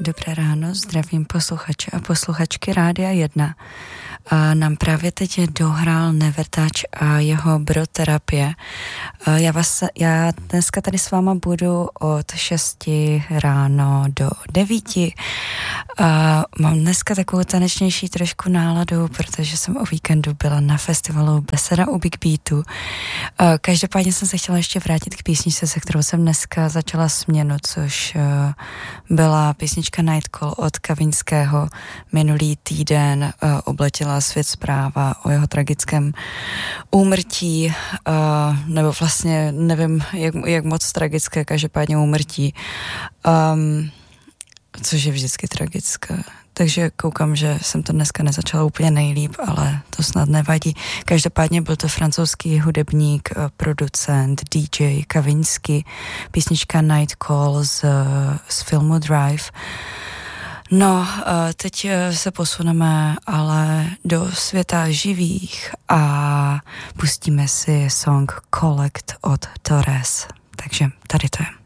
Dobré ráno, zdravím posluchače a posluchačky Rádia 1. Nám právě teď dohrál Nevertouch a jeho Broterapie. Já dneska tady s váma budu od 6 ráno do 9. Mám dneska takovou tanečnější trošku náladu, protože jsem o víkendu byla na festivalu Beseda u Big Beatu. Každopádně jsem se chtěla ještě vrátit k písničce, se kterou jsem dneska začala směnu, což byla písnička Nightcall od Kavinského. Minulý týden obletěla svět zpráva o jeho tragickém úmrtí, nebo vlastně nevím, jak moc tragické, každopádně úmrtí, což je vždycky tragické. Takže koukám, že jsem to dneska nezačala úplně nejlíp, ale to snad nevadí. Každopádně byl to francouzský hudebník, producent, DJ Kavinský, písnička Nightcall z filmu Drive. No, teď se posuneme ale do světa živých a pustíme si song Collect od Torres. Takže tady to je.